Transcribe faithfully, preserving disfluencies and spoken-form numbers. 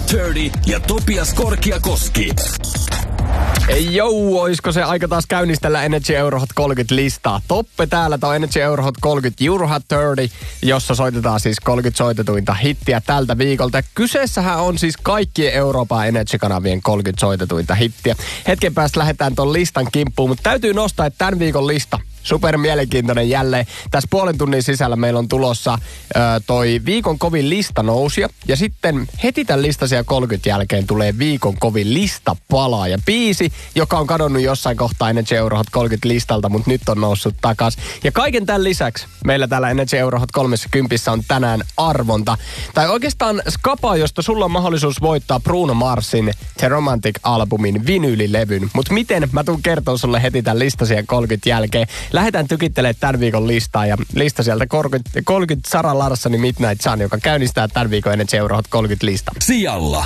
kolmekymmentä ja Topias Korkiakoski. Ei jou, oisko se aika taas käynnistellä Energy Eurohot kolmekymmentä-listaa. Toppe täällä, tää on Energy Eurohot kolmekymmentä Eurohot kolmekymmentä, jossa soitetaan siis kolmekymmentä soitetuinta hittiä tältä viikolta. Kyseessähän on siis kaikkien Euroopan Energy-kanavien kolmekymmentä soitetuinta hittiä. Hetken päästä lähdetään ton listan kimppuun, mutta täytyy nostaa, että tämän viikon lista super mielenkiintoinen jälleen. Tässä puolen tunnin sisällä meillä on tulossa ö, toi viikon kovin listanousia. Ja sitten heti tämän listasia kolmekymmentä jälkeen tulee viikon kovin listapalaa. Ja biisi, joka on kadonnut jossain kohtaa Energy Eurohot kolmekymmentä listalta, mutta nyt on noussut takas. Ja kaiken tämän lisäksi meillä täällä Energy Eurohot kolmekymmentä on tänään arvonta. Tai oikeastaan skapa, josta sulla on mahdollisuus voittaa Bruno Marsin The Romantic-albumin vinyylilevyn. Mutta miten? Mä tuun kertoa sulle heti tämän listasia kolmekymmentä jälkeen. Lähdetään tykittelemään tämän viikon listaa ja lista sieltä kolmekymmentä, kolmekymmentä Sara Larssoni Midnight Sun, joka käynnistää tämän viikon Energy Eurohot kolmekymmentä lista. Sijalla